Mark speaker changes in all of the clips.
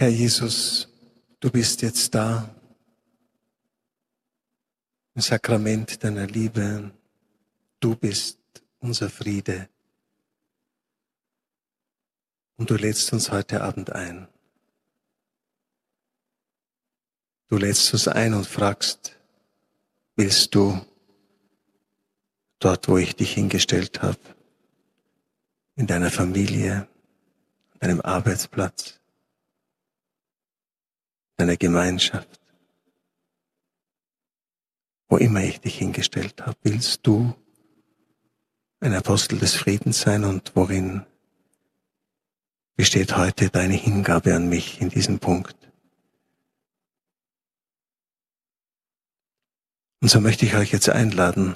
Speaker 1: Herr Jesus, du bist jetzt da, im Sakrament deiner Liebe. Du bist unser Friede. Und du lädst uns heute Abend ein. Du lädst uns ein und fragst, willst du dort, wo ich dich hingestellt habe, in deiner Familie, an deinem Arbeitsplatz, deiner Gemeinschaft, wo immer ich dich hingestellt habe, willst du ein Apostel des Friedens sein und worin besteht heute deine Hingabe an mich in diesem Punkt? Und so möchte ich euch jetzt einladen,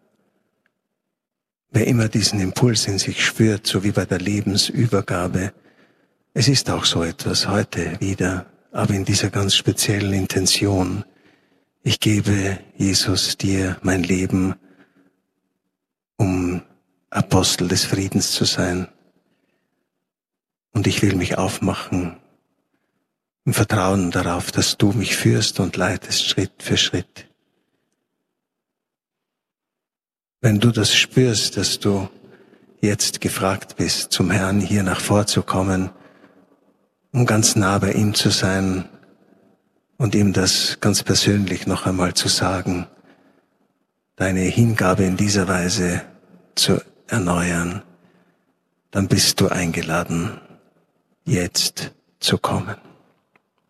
Speaker 1: wer immer diesen Impuls in sich spürt, so wie bei der Lebensübergabe, es ist auch so etwas heute wieder, aber in dieser ganz speziellen Intention. Ich gebe, Jesus, dir mein Leben, um Apostel des Friedens zu sein. Und ich will mich aufmachen im Vertrauen darauf, dass du mich führst und leitest Schritt für Schritt. Wenn du das spürst, dass du jetzt gefragt bist, zum Herrn hier nach vorzukommen, um ganz nah bei ihm zu sein und ihm das ganz persönlich noch einmal zu sagen, deine Hingabe in dieser Weise zu erneuern, dann bist du eingeladen, jetzt zu kommen.